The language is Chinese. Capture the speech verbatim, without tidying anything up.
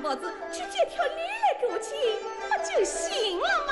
包子去借条驴来给我请，不就行了吗？